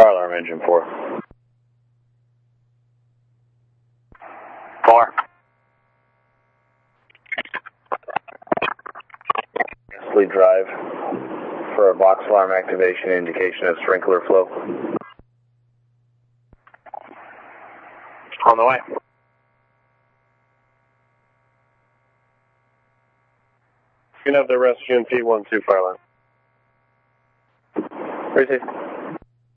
Fire alarm engine 4. 4. Lead drive for a box alarm activation indication of sprinkler flow. On the way. You can have the rest GMP 1-2 fire line. Receive.